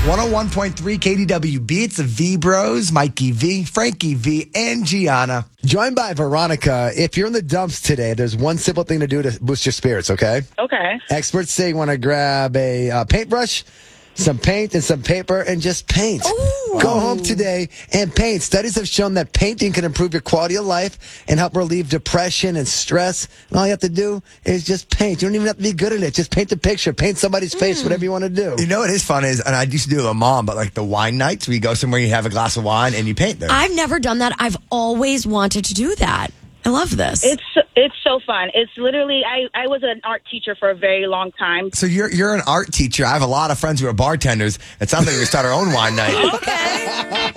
101.3 KDWB. It's the V Bros, Mikey V, Frankie V, and Gianna. Joined by Veronica. If you're in the dumps today, there's one simple thing to do to boost your spirits, okay? Okay. Experts say you want to grab a paintbrush, some paint, and some paper, and just paint. Ooh. Go home today and paint. Studies have shown that painting can improve your quality of life and help relieve depression and stress. And all you have to do is just paint. You don't even have to be good at it. Just paint the picture. Paint somebody's face, whatever you want to do. You know what is fun is, and I used to do it with Mom, but like the wine nights where you go somewhere, you have a glass of wine, and you paint there. I've never done that. I've always wanted to do that. I love this. It's so fun. It's literally, I was an art teacher for a very long time. So you're an art teacher. I have a lot of friends who are bartenders. It sounds like we start our own wine night. Okay.